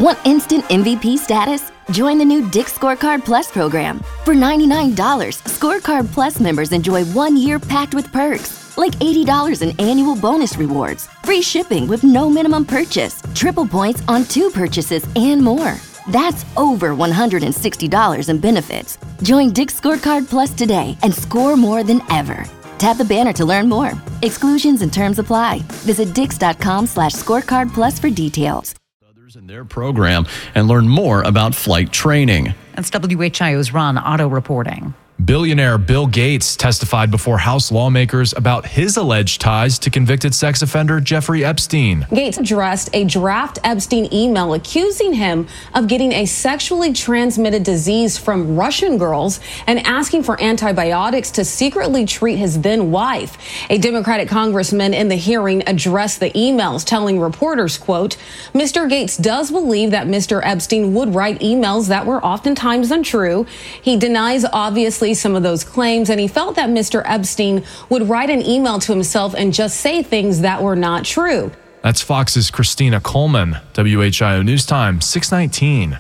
Want instant MVP status? Join the new Dick's Scorecard Plus program. For $99, Scorecard Plus members enjoy 1 year packed with perks, like $80 in annual bonus rewards, free shipping with no minimum purchase, triple points on 2 purchases, and more. That's over $160 in benefits. Join Dick's Scorecard Plus today and score more than ever. Tap the banner to learn more. Exclusions and terms apply. Visit dix.com/scorecard plus for details. In their program and learn more about flight training. That's WHIO's Ron Otto reporting. Billionaire Bill Gates testified before House lawmakers about his alleged ties to convicted sex offender Jeffrey Epstein. Gates addressed a draft Epstein email accusing him of getting a sexually transmitted disease from Russian girls and asking for antibiotics to secretly treat his then wife. A Democratic congressman in the hearing addressed the emails, telling reporters, quote, Mr. Gates does believe that Mr. Epstein would write emails that were oftentimes untrue. He denies, obviously, some of those claims, and he felt that Mr. Epstein would write an email to himself and just say things that were not true. That's Fox's Christina Coleman. WHIO News Time, 6:19.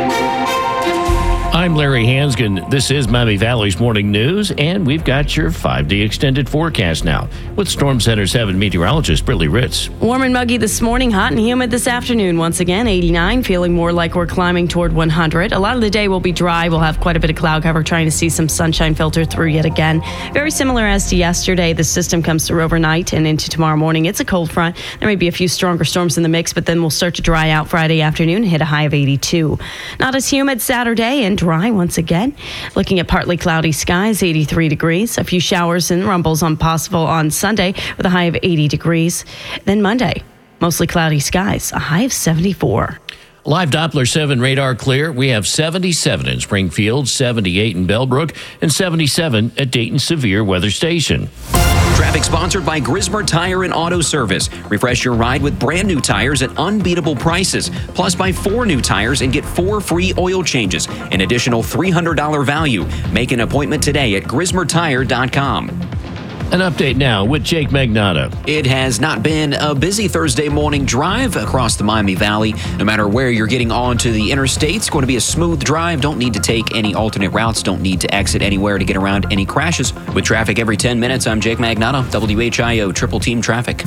I'm Larry Hansgen. This is Miami Valley's Morning News, and we've got your 5-day extended forecast now with Storm Center 7 meteorologist Brittany Ritz. Warm and muggy this morning, hot and humid this afternoon. Once again, 89, feeling more like we're climbing toward 100. A lot of the day will be dry. We'll have quite a bit of cloud cover, trying to see some sunshine filter through yet again. Very similar as to yesterday. The system comes through overnight and into tomorrow morning. It's a cold front. There may be a few stronger storms in the mix, but then we'll start to dry out Friday afternoon and hit a high of 82. Not as humid Saturday and dry once again. Looking at partly cloudy skies, 83 degrees. A few showers and rumbles possible on Sunday with a high of 80 degrees. Then Monday, mostly cloudy skies, a high of 74. Live Doppler 7 radar clear. We have 77 in Springfield, 78 in Bellbrook, and 77 at Dayton Severe Weather Station. Traffic sponsored by Grismer Tire and Auto Service. Refresh your ride with brand new tires at unbeatable prices. Plus, buy 4 new tires and get 4 free oil changes. An additional $300 value. Make an appointment today at grismertire.com. An update now with Jake Magnotta. It has not been a busy Thursday morning drive across the Miami Valley. No matter where you're getting onto the interstate, it's going to be a smooth drive. Don't need to take any alternate routes. Don't need to exit anywhere to get around any crashes. With traffic every 10 minutes, I'm Jake Magnotta, WHIO Triple Team Traffic.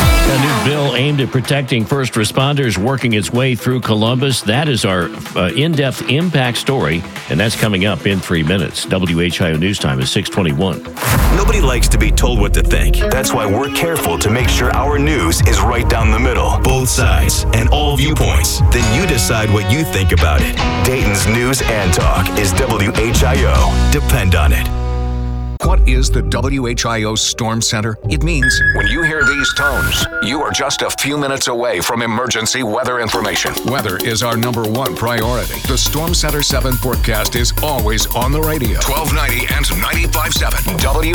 A new bill aimed at protecting first responders working its way through Columbus. That is our in-depth impact story, and that's coming up in 3 minutes. WHIO News Time is 6:21. Nobody likes to be told what to think. That's why we're careful to make sure our news is right down the middle. Both sides and all viewpoints. Then you decide what you think about it. Dayton's News and Talk is WHIO. Depend on it. What is the WHIO Storm Center? It means when you hear these tones, you are just a few minutes away from emergency weather information. Weather is our #1 priority. The Storm Center 7 forecast is always on the radio. 1290 and 95.7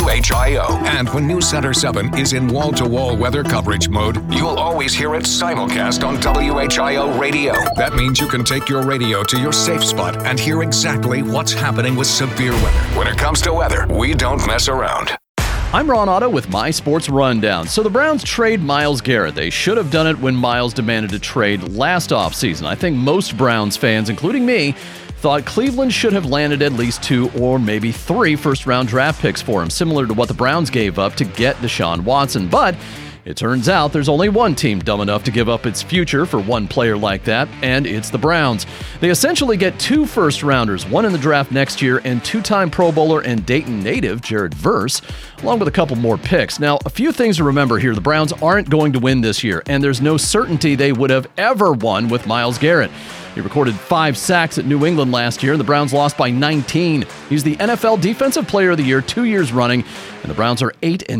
WHIO. And when News Center 7 is in wall-to-wall weather coverage mode, you'll always hear it simulcast on WHIO radio. That means you can take your radio to your safe spot and hear exactly what's happening with severe weather. When it comes to weather, we don't mess around. I'm Ron Otto with My Sports Rundown. So the Browns trade Myles Garrett. They should have done it when Myles demanded a trade last offseason. I think most Browns fans, including me, thought Cleveland should have landed at least 2 or maybe 3 first-round draft picks for him, similar to what the Browns gave up to get Deshaun Watson. But it turns out there's only one team dumb enough to give up its future for one player like that, and it's the Browns. They essentially get 2 first-rounders, one in the draft next year, and 2-time Pro Bowler and Dayton native Jared Verse, along with a couple more picks. Now, a few things to remember here. The Browns aren't going to win this year, and there's no certainty they would have ever won with Myles Garrett. He recorded 5 sacks at New England last year, and the Browns lost by 19. He's the NFL Defensive Player of the Year 2 years running, and the Browns are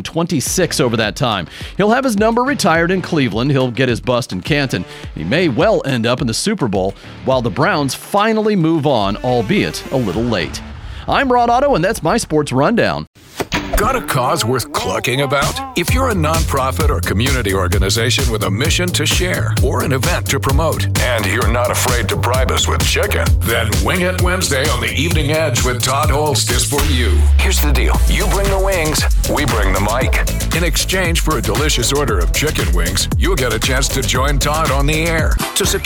8-26 over that time. He'll have his number retired in Cleveland. He'll get his bust in Canton. He may well end up in the Super Bowl while the Browns finally move on, albeit a little late. I'm Ron Otto, and that's my Sports Rundown. Got a cause worth clucking about? If you're a nonprofit or community organization with a mission to share or an event to promote, and you're not afraid to bribe us with chicken, then Wing It Wednesday on the Evening Edge with Todd Holst is for you. Here's the deal. You bring the wings, we bring the mic. In exchange for a delicious order of chicken wings, you'll get a chance to join Todd on the air. To